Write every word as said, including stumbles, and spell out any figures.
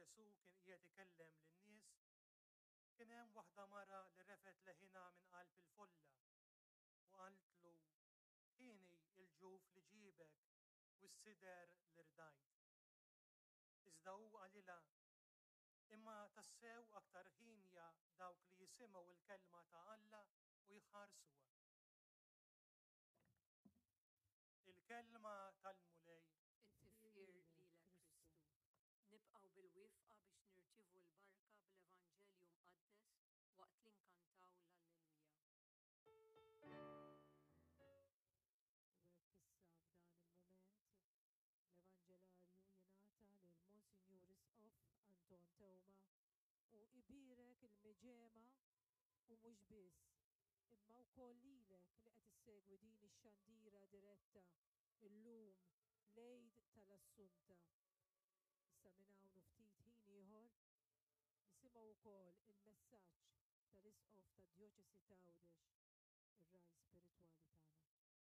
Ġesu kien qiegħed ikellem lin-nies, kien hemm waħda mara li refet leħinha minn qalb il-folla u qaltlu ħini il-ġuf li ġibek u s-sider li rdajt. Iżda hu qalilha imma tassew aktar ħinja dawk li jisimgħu il-kelma ta' Alla u jħarsuha. Il-kelma tal-mulej. Intifir lilek Kristu. Nibqgħu bil-wifqa biex nirċievu l-barka bl-Evanġelju mqaddes waqt li nkantaw l-Alleluja. U hekk issa f'dan il-mument l-Evanġelarju jingħata lil Monsinjur Isqof Anton Tewma u ibirek il-miġema u mhux biss imma wkoll lilek li qed issegwi din ix-xandira diretta illum l-Għid tal-Assunta. Issa minn hawn u ftit ħin ieħor nisimgħu wkoll il-messaġġ tal-Isqof tad-Djoċesi ta' Għawdex, ir-raj spiritwali tagħna.